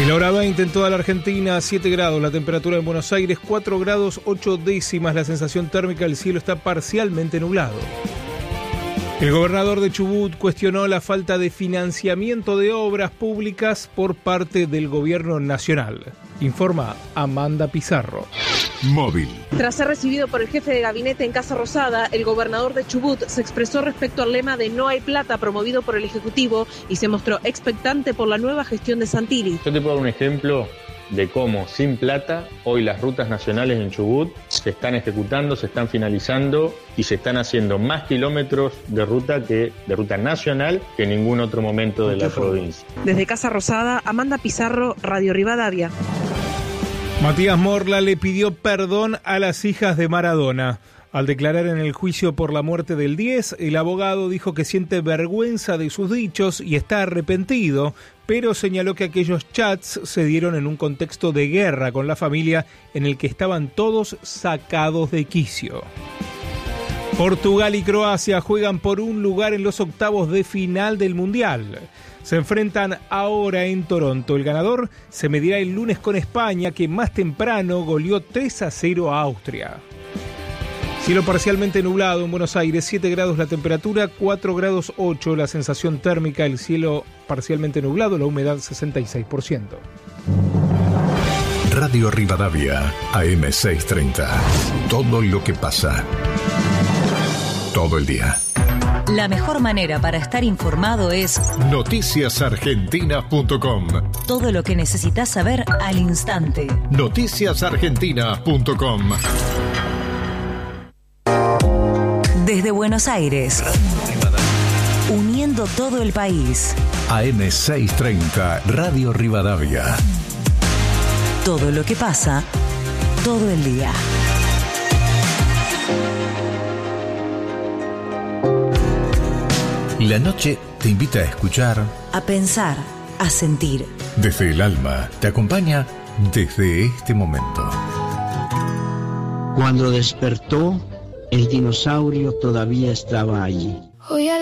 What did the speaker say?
En la hora 20 en toda la Argentina, 7 grados la temperatura en Buenos Aires, 4 grados 8 décimas la sensación térmica, el cielo está parcialmente nublado. El gobernador de Chubut cuestionó la falta de financiamiento de obras públicas por parte del gobierno nacional. Informa Amanda Pizarro. Móvil. Tras ser recibido por el jefe de gabinete en Casa Rosada, el gobernador de Chubut se expresó respecto al lema de No hay plata promovido por el Ejecutivo y se mostró expectante por la nueva gestión de Santilli. Yo te puedo dar un ejemplo de cómo sin plata hoy las rutas nacionales en Chubut se están ejecutando, se están finalizando y se están haciendo más kilómetros de ruta nacional que en ningún otro momento de la provincia. Desde Casa Rosada, Amanda Pizarro, Radio Rivadavia. Matías Morla le pidió perdón a las hijas de Maradona. Al declarar en el juicio por la muerte del 10, el abogado dijo que siente vergüenza de sus dichos y está arrepentido, pero señaló que aquellos chats se dieron en un contexto de guerra con la familia en el que estaban todos sacados de quicio. Portugal y Croacia juegan por un lugar en los octavos de final del Mundial. Se enfrentan ahora en Toronto. El ganador se medirá el lunes con España, que más temprano goleó 3-0 a Austria. Cielo parcialmente nublado en Buenos Aires, 7 grados la temperatura, 4 grados 8 la sensación térmica, el cielo parcialmente nublado, la humedad 66%. Radio Rivadavia, AM630. Todo lo que pasa. Todo el día. La mejor manera para estar informado es noticiasargentinas.com. Todo lo que necesitas saber al instante. Noticiasargentinas.com. Desde Buenos Aires, uniendo todo el país. AM630, Radio Rivadavia. Todo lo que pasa, todo el día. La noche te invita a escuchar, A pensar, a sentir. Desde el alma te acompaña desde este momento. Cuando despertó, el dinosaurio todavía estaba allí.